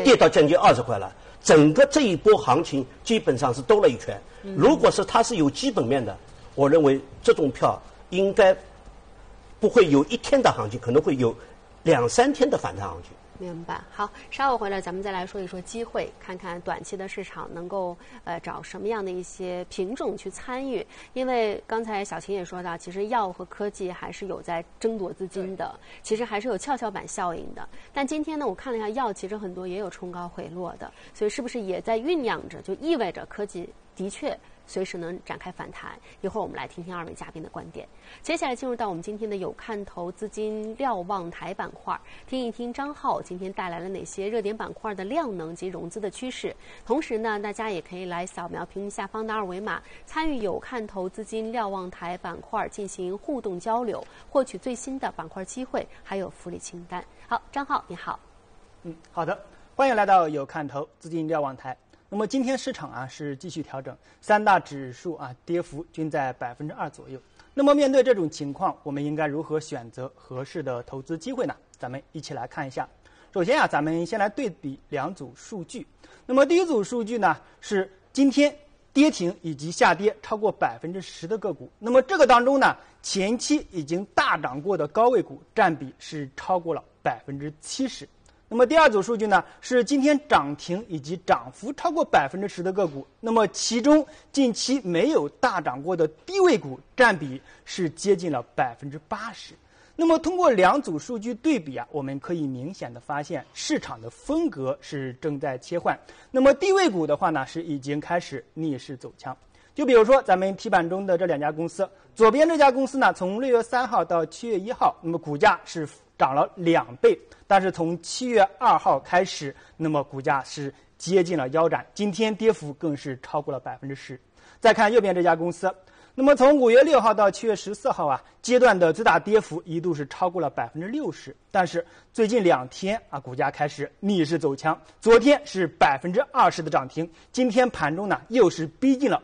跌到将近20块了。整个这一波行情基本上是兜了一圈。如果是它是有基本面的，我认为这种票应该不会有1天的行情，可能会有2、3天的反弹行情。 明白。好，稍后回来咱们再来说一说机会，看看短期的市场能够找什么样的一些品种去参与。因为刚才小秦也说到，其实药和科技还是有在争夺资金的，其实还是有跷跷板效应的。但今天呢，我看了一下药，其实很多也有冲高回落的，所以是不是也在酝酿着，就意味着科技的确随时能展开反弹。一会儿我们来听听2位嘉宾的观点。接下来进入到我们今天的有看头资金瞭望台板块，听一听张浩今天带来了哪些热点板块的量能及融资的趋势。同时呢，大家也可以来扫描屏幕下方的2维码，参与有看头资金瞭望台板块进行互动交流，获取最新的板块机会，还有福利清单。好，张浩你好。 好的，欢迎来到有看头资金瞭望台。那么今天市场是继续调整，3大指数跌幅均在2%左右。那么面对这种情况，我们应该如何选择合适的投资机会呢？咱们一起来看一下。首先咱们先来对比2组数据。那么第一组数据呢，是今天跌停以及下跌超过10%的个股。那么这个当中呢，前期已经大涨过的高位股占比是超过了70%。那么第2组数据呢，是今天涨停以及涨幅超过10%的个股。那么其中近期没有大涨过的低位股占比是接近了80%。那么通过2组数据对比我们可以明显的发现市场的风格是正在切换。那么低位股的话呢，是已经开始逆势走强。就比如说咱们题板中的这2家公司，左边这家公司呢，从6月3号到7月1号，那么股价是涨了2倍，但是从7月2号开始，那么股价是接近了腰斩，今天跌幅更是超过了10%。再看右边这家公司，那么从5月6号到7月14号阶段的最大跌幅一度是超过了60%，但是最近2天股价开始逆势走强，昨天是20%的涨停，今天盘中呢又是逼近了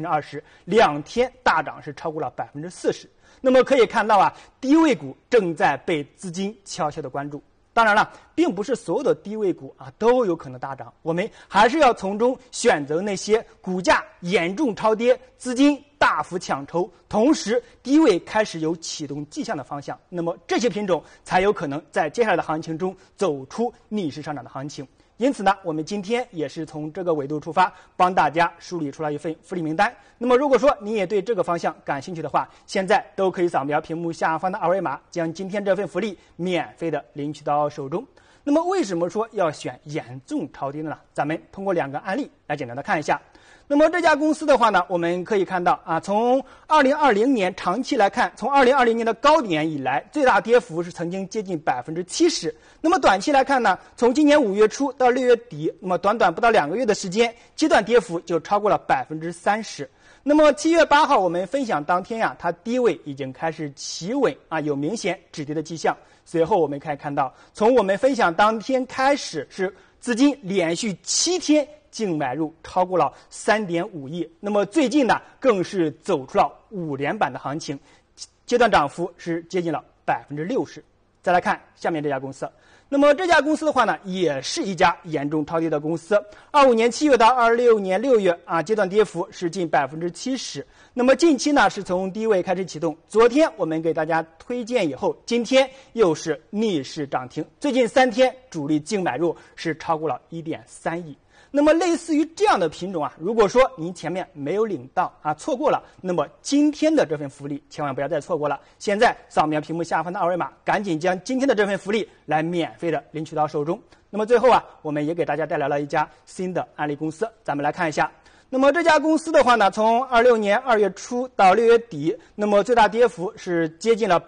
20%，2天大涨是超过了40%。那么可以看到低位股正在被资金悄悄的关注。当然了，并不是所有的低位股都有可能大涨，我们还是要从中选择那些股价严重超跌、资金大幅抢筹，同时低位开始有启动迹象的方向。那么这些品种才有可能在接下来的行情中走出逆势上涨的行情。因此呢，我们今天也是从这个维度出发，帮大家梳理出来一份福利名单。那么如果说你也对这个方向感兴趣的话，现在都可以扫描屏幕下方的2维码，将今天这份福利免费的领取到手中。那么为什么说要选严重超跌的呢？咱们通过2个案例来简单的看一下。那么这家公司的话呢，我们可以看到从2020年长期来看，从2020年的高点以来，最大跌幅是曾经接近70%。那么短期来看呢，从今年5月初到6月底，那么短短不到2个月的时间，阶段跌幅就超过了30%。那么7月8号我们分享当天它低位已经开始企稳有明显止跌的迹象。随后我们可以看到，从我们分享当天开始，是资金连续7天净买入超过了3.5亿。那么最近呢，更是走出了5连板的行情，阶段涨幅是接近了60%。再来看下面这家公司。那么这家公司的话呢，也是一家严重超跌的公司。25年7月到26年6月阶段跌幅是近70%。那么近期呢，是从低位开始启动。昨天我们给大家推荐以后，今天又是逆势涨停。最近3天主力净买入是超过了1.3亿。那么类似于这样的品种如果说您前面没有领到错过了，那么今天的这份福利千万不要再错过了。现在扫描屏幕下方的2维码，赶紧将今天的这份福利来免费的领取到手中。那么最后我们也给大家带来了一家新的案例公司，咱们来看一下。那么这家公司的话呢，从26年2月初到6月底，那么最大跌幅是接近了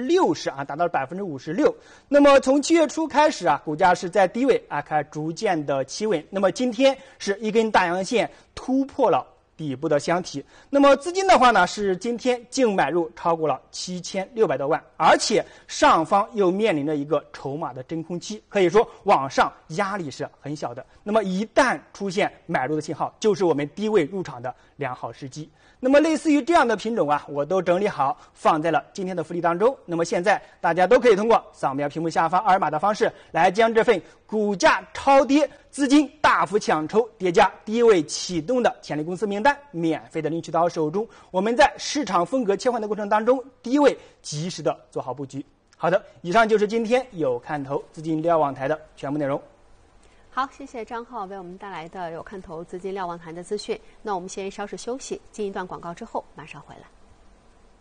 60%达到了56%。那么从7月初开始股价是在低位开始逐渐的企稳。那么今天是一根大阳线突破了底部的箱体。那么资金的话呢，是今天净买入超过了7600多万，而且上方又面临着一个筹码的真空期，可以说往上压力是很小的。那么一旦出现买入的信号，就是我们低位入场的良好时机。那么类似于这样的品种我都整理好放在了今天的福利当中。那么现在大家都可以通过扫描屏幕下方2维码的方式来将这份股价超跌、 资金大幅抢筹叠加第一位启动的潜力公司名单，免费的领取到手中。我们在市场风格切换的过程当中，第一位及时的做好布局。好的，以上就是今天有看头资金瞭望台的全部内容。 好，谢谢张浩为我们带来的有看头资金瞭望台的资讯。那我们先稍事休息，进一段广告之后马上回来。